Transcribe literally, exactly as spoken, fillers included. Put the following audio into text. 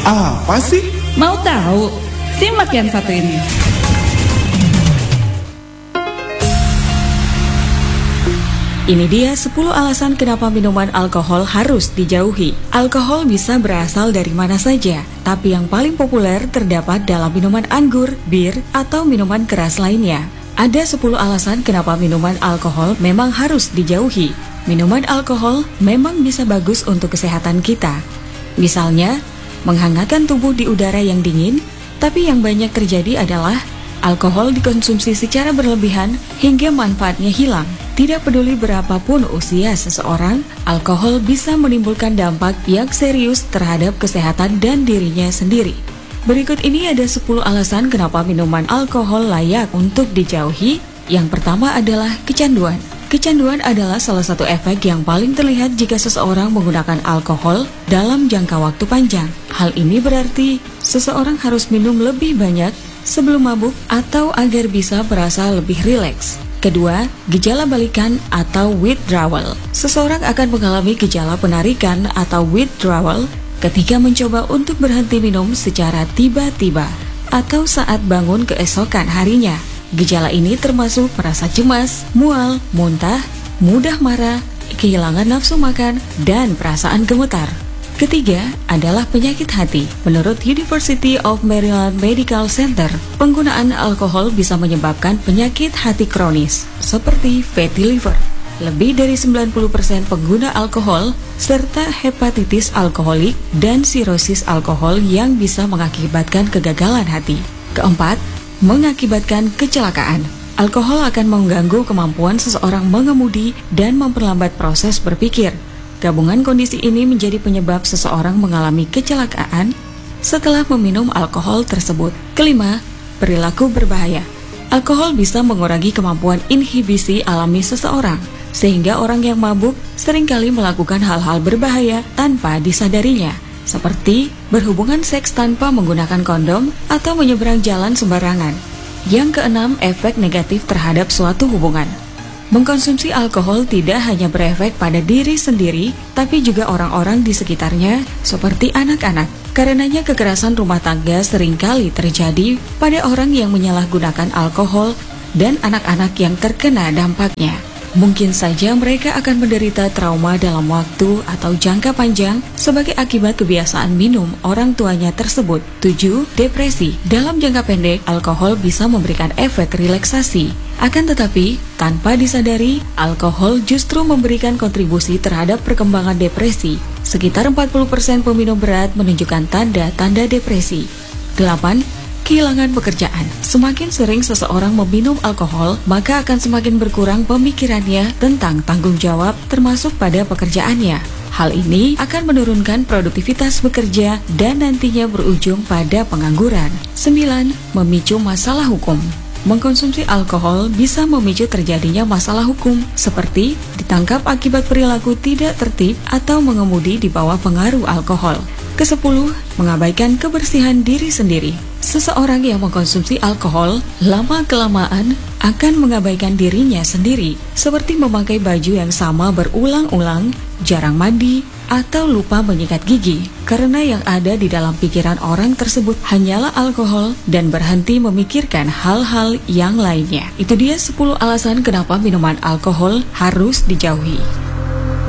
Apa sih? Mau tahu? Simak yang satu ini. Ini dia sepuluh alasan kenapa minuman alkohol harus dijauhi. Alkohol bisa berasal dari mana saja, tapi yang paling populer terdapat dalam minuman anggur, bir, atau minuman keras lainnya. Ada sepuluh alasan kenapa minuman alkohol memang harus dijauhi. Minuman alkohol memang bisa bagus untuk kesehatan kita. Misalnya, menghangatkan tubuh di udara yang dingin, tapi yang banyak terjadi adalah alkohol dikonsumsi secara berlebihan hingga manfaatnya hilang. Tidak peduli berapapun usia seseorang, alkohol bisa menimbulkan dampak yang serius terhadap kesehatan dan dirinya sendiri. Berikut ini ada sepuluh alasan kenapa minuman alkohol layak untuk dijauhi. Yang pertama adalah kecanduan. Kecanduan adalah salah satu efek yang paling terlihat jika seseorang menggunakan alkohol dalam jangka waktu panjang. Hal ini berarti seseorang harus minum lebih banyak sebelum mabuk atau agar bisa merasa lebih rileks. Kedua, gejala balikan atau withdrawal. Seseorang akan mengalami gejala penarikan atau withdrawal ketika mencoba untuk berhenti minum secara tiba-tiba atau saat bangun keesokan harinya. Gejala ini termasuk merasa cemas, mual, muntah, mudah marah, kehilangan nafsu makan, dan perasaan gemetar. Ketiga adalah penyakit hati. Menurut University of Maryland Medical Center, penggunaan alkohol bisa menyebabkan penyakit hati kronis, seperti fatty liver. Lebih dari sembilan puluh persen pengguna alkohol, serta hepatitis alkoholik dan sirosis alkohol yang bisa mengakibatkan kegagalan hati. Keempat, mengakibatkan kecelakaan. Alkohol akan mengganggu kemampuan seseorang mengemudi dan memperlambat proses berpikir. Gabungan kondisi ini menjadi penyebab seseorang mengalami kecelakaan setelah meminum alkohol tersebut. Kelima, perilaku berbahaya. Alkohol bisa mengurangi kemampuan inhibisi alami seseorang, sehingga orang yang mabuk seringkali melakukan hal-hal berbahaya tanpa disadarinya, seperti berhubungan seks tanpa menggunakan kondom atau menyeberang jalan sembarangan. Yang keenam, efek negatif terhadap suatu hubungan. Mengkonsumsi alkohol tidak hanya berefek pada diri sendiri, tapi juga orang-orang di sekitarnya, seperti anak-anak. Karenanya kekerasan rumah tangga seringkali terjadi pada orang yang menyalahgunakan alkohol dan anak-anak yang terkena dampaknya. Mungkin saja mereka akan menderita trauma dalam waktu atau jangka panjang sebagai akibat kebiasaan minum orang tuanya tersebut. Tujuh, depresi. Dalam jangka pendek, alkohol bisa memberikan efek relaksasi. Akan tetapi, tanpa disadari, alkohol justru memberikan kontribusi terhadap perkembangan depresi. Sekitar empat puluh persen peminum berat menunjukkan tanda-tanda depresi. Delapan, kehilangan pekerjaan. Semakin sering seseorang meminum alkohol, maka akan semakin berkurang pemikirannya tentang tanggung jawab termasuk pada pekerjaannya. Hal ini akan menurunkan produktivitas bekerja dan nantinya berujung pada pengangguran. Sembilan, memicu masalah hukum. Mengkonsumsi alkohol bisa memicu terjadinya masalah hukum seperti ditangkap akibat perilaku tidak tertib atau mengemudi di bawah pengaruh alkohol. Kesepuluh, mengabaikan kebersihan diri sendiri. Seseorang yang mengkonsumsi alkohol lama-kelamaan akan mengabaikan dirinya sendiri, seperti memakai baju yang sama berulang-ulang, jarang mandi, atau lupa menyikat gigi. Karena yang ada di dalam pikiran orang tersebut hanyalah alkohol dan berhenti memikirkan hal-hal yang lainnya. Itu dia sepuluh alasan kenapa minuman alkohol harus dijauhi.